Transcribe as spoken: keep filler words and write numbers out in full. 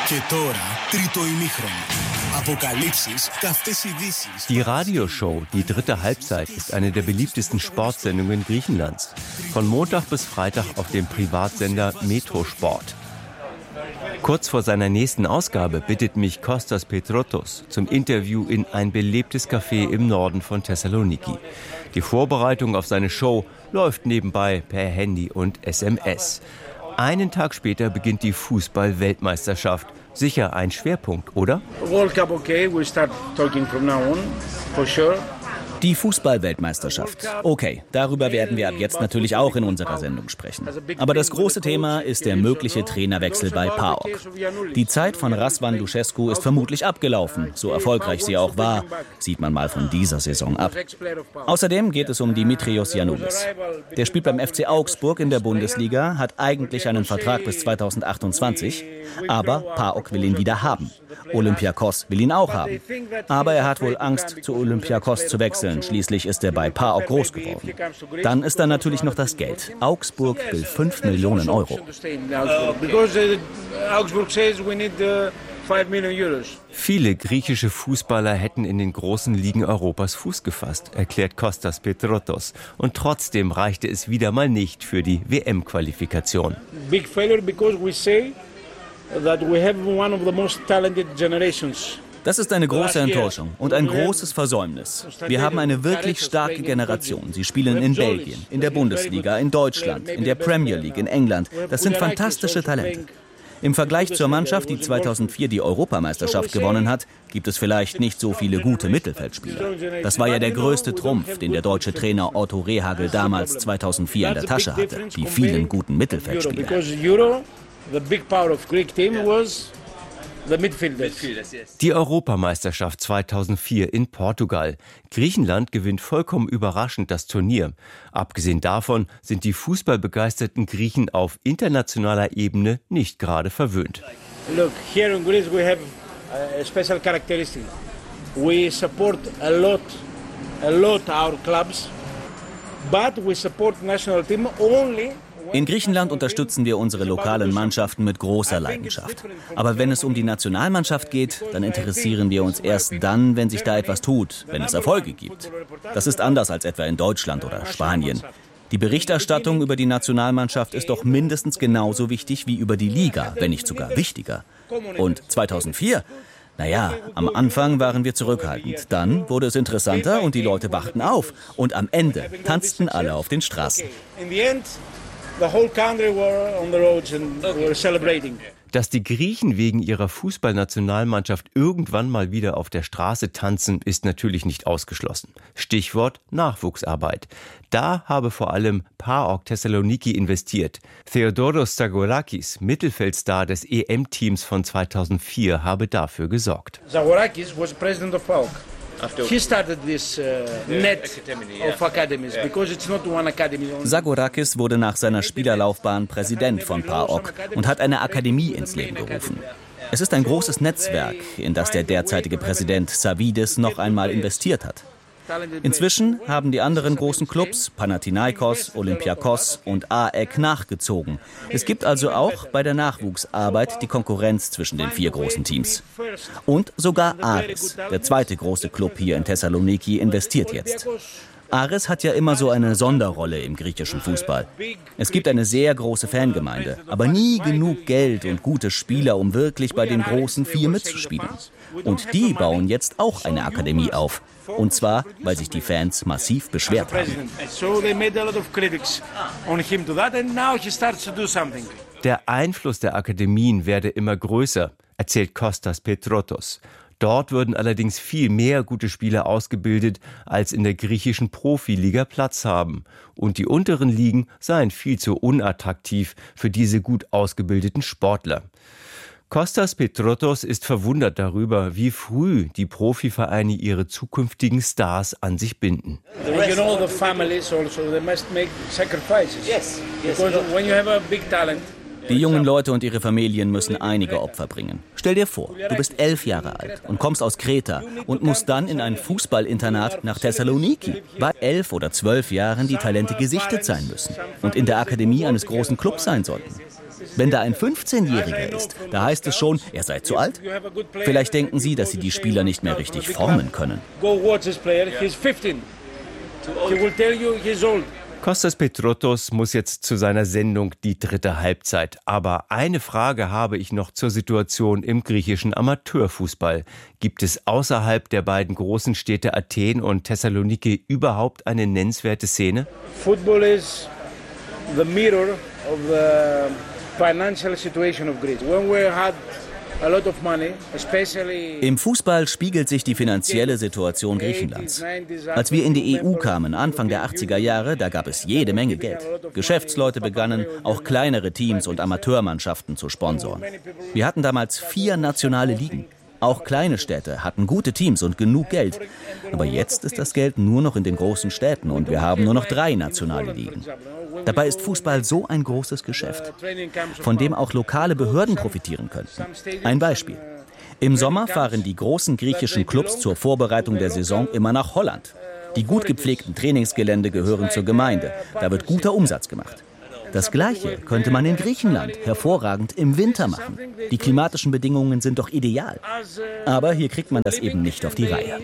Die Radioshow Die dritte Halbzeit ist eine der beliebtesten Sportsendungen Griechenlands. Von Montag bis Freitag auf dem Privatsender Metrosport. Kurz vor seiner nächsten Ausgabe bittet mich Kostas Petrotos zum Interview in ein belebtes Café im Norden von Thessaloniki. Die Vorbereitung auf seine Show läuft nebenbei per Handy und S M S. Einen Tag später beginnt die Fußball-Weltmeisterschaft. Sicher ein Schwerpunkt, oder? World Cup, okay, we start talking from now on, for sure. Die Fußball-Weltmeisterschaft. Okay, darüber werden wir ab jetzt natürlich auch in unserer Sendung sprechen. Aber das große Thema ist der mögliche Trainerwechsel bei PAOK. Die Zeit von Răzvan Lușescu ist vermutlich abgelaufen. So erfolgreich sie auch war, sieht man mal von dieser Saison ab. Außerdem geht es um Dimitrios Giannoulis. Der spielt beim F C Augsburg in der Bundesliga, hat eigentlich einen Vertrag bis zweitausendachtundzwanzig, aber PAOK will ihn wieder haben. Olympiakos will ihn auch haben. Aber er hat wohl Angst, zu Olympiakos zu wechseln. Schließlich ist er bei PAOK groß geworden. Dann ist da natürlich noch das Geld. Augsburg will fünf Millionen Euro. Viele griechische Fußballer hätten in den großen Ligen Europas Fuß gefasst, erklärt Kostas Petrotos. Und trotzdem reichte es wieder mal nicht für die W M-Qualifikation. Big failure because we say that we have one of the most talented generations. Das ist eine große Enttäuschung und ein großes Versäumnis. Wir haben eine wirklich starke Generation. Sie spielen in Belgien, in der Bundesliga, in Deutschland, in der Premier League, in England. Das sind fantastische Talente. Im Vergleich zur Mannschaft, die zweitausendvier die Europameisterschaft gewonnen hat, gibt es vielleicht nicht so viele gute Mittelfeldspieler. Das war ja der größte Trumpf, den der deutsche Trainer Otto Rehhagel damals zweitausendvier in der Tasche hatte. Die vielen guten Mittelfeldspieler. The big power of Greek team was the midfielders. Die Europameisterschaft zweitausendvier in Portugal. Griechenland gewinnt vollkommen überraschend das Turnier. Abgesehen davon sind die fußballbegeisterten Griechen auf internationaler Ebene nicht gerade verwöhnt. Look, here in Greece we have a special characteristic. We support a lot, a lot our clubs, but we support national team only. In Griechenland unterstützen wir unsere lokalen Mannschaften mit großer Leidenschaft. Aber wenn es um die Nationalmannschaft geht, dann interessieren wir uns erst dann, wenn sich da etwas tut, wenn es Erfolge gibt. Das ist anders als etwa in Deutschland oder Spanien. Die Berichterstattung über die Nationalmannschaft ist doch mindestens genauso wichtig wie über die Liga, wenn nicht sogar wichtiger. Und zweitausendvier? Naja, am Anfang waren wir zurückhaltend. Dann wurde es interessanter und die Leute wachten auf. Und am Ende tanzten alle auf den Straßen. The whole country were on the roads and were celebrating. Dass die Griechen wegen ihrer Fußballnationalmannschaft irgendwann mal wieder auf der Straße tanzen, ist natürlich nicht ausgeschlossen. Stichwort Nachwuchsarbeit. Da habe vor allem PAOK Thessaloniki investiert. Theodoros Zagorakis, Mittelfeldstar des E M-Teams von zweitausendvier, habe dafür gesorgt. Zagorakis was president of PAOK. He started this uh, net of academies because it's not one academy. Zagorakis wurde nach seiner Spielerlaufbahn Präsident von PAOK und hat eine Akademie ins Leben gerufen. Es ist ein großes Netzwerk, in das der derzeitige Präsident Savvidis noch einmal investiert hat. Inzwischen haben die anderen großen Clubs, Panathinaikos, Olympiakos und A E K, nachgezogen. Es gibt also auch bei der Nachwuchsarbeit die Konkurrenz zwischen den vier großen Teams. Und sogar Aris, der zweite große Club hier in Thessaloniki, investiert jetzt. Aris hat ja immer so eine Sonderrolle im griechischen Fußball. Es gibt eine sehr große Fangemeinde, aber nie genug Geld und gute Spieler, um wirklich bei den großen vier mitzuspielen. Und die bauen jetzt auch eine Akademie auf. Und zwar, weil sich die Fans massiv beschwert haben. Der Einfluss der Akademien werde immer größer, erzählt Kostas Petrotos. Dort würden allerdings viel mehr gute Spieler ausgebildet, als in der griechischen Profiliga Platz haben. Und die unteren Ligen seien viel zu unattraktiv für diese gut ausgebildeten Sportler. Kostas Petrotos ist verwundert darüber, wie früh die Profivereine ihre zukünftigen Stars an sich binden. You know the families also, they must make sacrifices. Yes. Because when you have a big talent. Die jungen Leute und ihre Familien müssen einige Opfer bringen. Stell dir vor, du bist elf Jahre alt und kommst aus Kreta und musst dann in ein Fußballinternat nach Thessaloniki. Bei elf oder zwölf Jahren die Talente gesichtet sein müssen und in der Akademie eines großen Clubs sein sollten. Wenn da ein fünfzehnjähriger ist, da heißt es schon, er sei zu alt. Vielleicht denken Sie, dass Sie die Spieler nicht mehr richtig formen können. Kostas Petrotos muss jetzt zu seiner Sendung Die dritte Halbzeit. Aber eine Frage habe ich noch zur Situation im griechischen Amateurfußball. Gibt es außerhalb der beiden großen Städte Athen und Thessaloniki überhaupt eine nennenswerte Szene? Football is the mirror of the financial situation of Greece. When we had a lot of money, especially Im Fußball spiegelt sich die finanzielle Situation Griechenlands. Als wir in die E U kamen, Anfang der achtziger Jahre, da gab es jede Menge Geld. Geschäftsleute begannen, auch kleinere Teams und Amateurmannschaften zu sponsoren. Wir hatten damals vier nationale Ligen. Auch kleine Städte hatten gute Teams und genug Geld. Aber jetzt ist das Geld nur noch in den großen Städten und wir haben nur noch drei nationale Ligen. Dabei ist Fußball so ein großes Geschäft, von dem auch lokale Behörden profitieren könnten. Ein Beispiel. Im Sommer fahren die großen griechischen Clubs zur Vorbereitung der Saison immer nach Holland. Die gut gepflegten Trainingsgelände gehören zur Gemeinde. Da wird guter Umsatz gemacht. Das Gleiche könnte man in Griechenland hervorragend im Winter machen. Die klimatischen Bedingungen sind doch ideal. Aber hier kriegt man das eben nicht auf die Reihe.